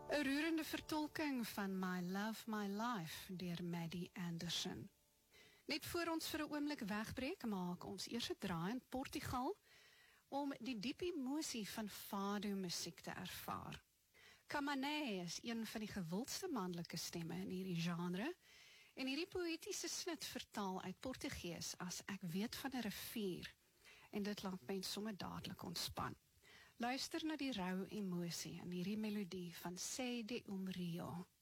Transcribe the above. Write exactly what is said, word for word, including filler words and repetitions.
'n roerende vertolking van My Love, My Life deur Maddie Anderson. Net voor ons vir 'n oomblik wegbreek, maak ons eers 'n draai in Portugal om die diep emosie van fado musiek te ervaar. Camané is een van die gewildste manlike stemme in hierdie genre, en hierdie poëtiese snit vertaal uit Portugees as ek weet van 'n rivier, en dit laat mens sommer dadelik ontspan. Luister na die rou emosie in hierdie melodie van Sé de um Rio.